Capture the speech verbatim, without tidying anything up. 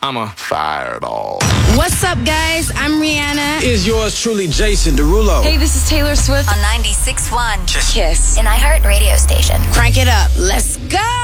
I'm a fireball. What's up, guys? I'm Rihanna. Is yours truly, Jason Derulo. Hey, this is Taylor Swift on ninety-six point one Kiss, an iHeart radio station. Crank it up. Let's go.